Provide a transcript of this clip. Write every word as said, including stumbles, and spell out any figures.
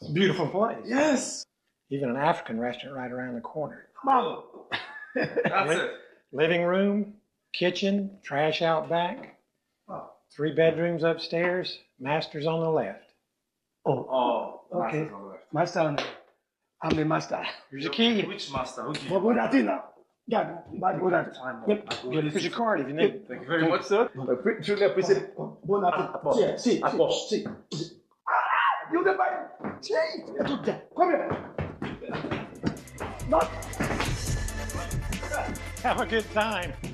Beautiful place. Yes. Even an African restaurant right around the corner. Mama. That's Li- it. Living room, kitchen, trash out back, Oh. three bedrooms upstairs, master's on the left. Oh. Oh, Okay. master's on the left. Master. I'm the master. Here's the key. Which master? Who gave What you would that? I do now? Yeah, but what I do? Time, Yep. I go Here's listen. your card if you need it. Thank you very much, sir. I truly appreciate it. Buon appetito. Sì, sì, A posto. sì, sì. Ah, io devo... Sì, è tutta. Come? No. Have a good time.